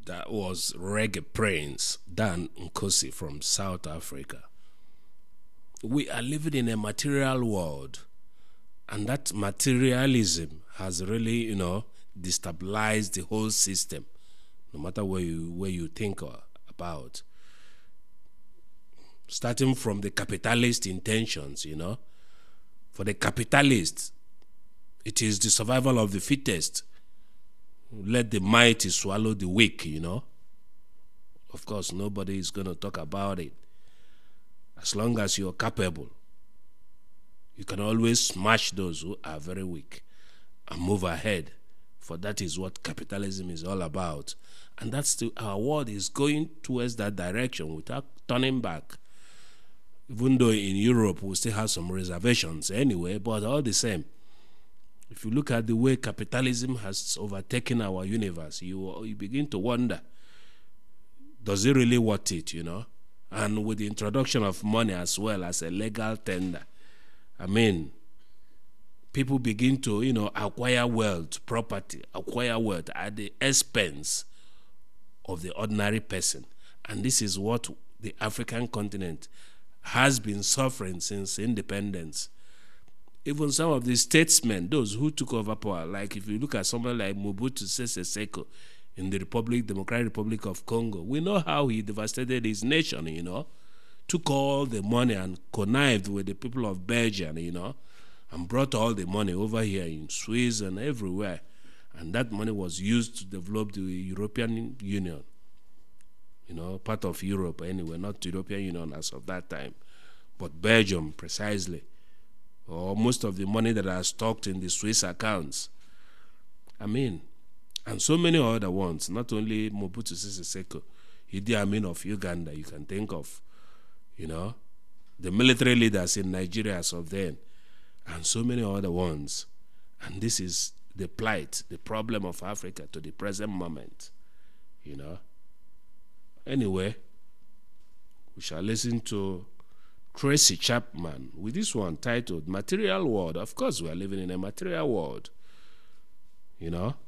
That was Reggae Prince Dan Nkosi from South Africa. We are living in a material world, and that materialism has really, destabilized the whole system, no matter where you think about. Starting from the capitalist intentions, For the capitalists, it is the survival of the fittest. Let the mighty swallow the weak, Of course, nobody is going to talk about it. As long as you're capable, you can always smash those who are very weak and move ahead. For that is what capitalism is all about. And our world is going towards that direction without turning back. Even though in Europe we still have some reservations anyway, but all the same, if you look at the way capitalism has overtaken our universe, you begin to wonder, does it really worth it, And with the introduction of money as well as a legal tender, people begin to, acquire wealth, property, acquire wealth at the expense of the ordinary person. And this is what the African continent has been suffering since independence. Even some of the statesmen, those who took over power, like if you look at someone like Mobutu Sese Seko in the Democratic Republic of Congo, we know how he devastated his nation, took all the money and connived with the people of Belgium, and brought all the money over here in Swiss and everywhere. And that money was used to develop the European Union, part of Europe anyway, not the European Union as of that time, but Belgium precisely. Or most of the money that are stocked in the Swiss accounts. And so many other ones, not only Mobutu Sese Seko, Idi Amin of Uganda, you can think of, the military leaders in Nigeria as of then, and so many other ones. And this is the plight, the problem of Africa to the present moment, Anyway, we shall listen to Tracy Chapman with this one titled Material World. Of course, we are living in a material world,